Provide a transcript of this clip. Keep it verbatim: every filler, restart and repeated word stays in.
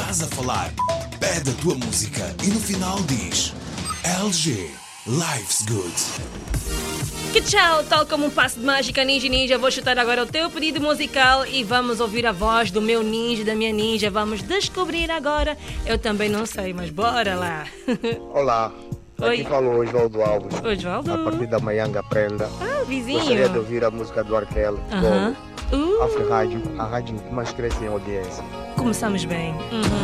estás a falar. Pede a tua música e no final diz L G, Life's Good. Que tchau, tal como um passo de mágica, Ninja Ninja, vou chutar agora o teu pedido musical e vamos ouvir a voz do meu ninja, da minha ninja. Vamos descobrir agora. Eu também não sei, mas bora lá. Olá, Oi. aqui falou Osvaldo Alves, Osvaldo. a partir da Manhanga Prenda. Ah, vizinho. Gostaria de ouvir a música do Arkel, Aham. Golo. Uh, Afro Rádio, a rádio que mais cresce em audiência. começamos bem. Uhum.